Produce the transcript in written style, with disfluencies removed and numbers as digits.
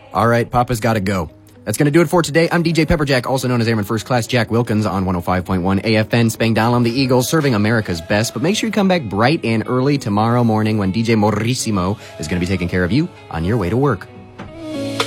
All right, Papa's got to go. That's going to do it for today. I'm DJ Pepperjack, also known as Airman First Class Jack Wilkins on 105.1 AFN Spangdahlem, the Eagles, serving America's best. But make sure you come back bright and early tomorrow morning when DJ Morissimo is going to be taking care of you on your way to work.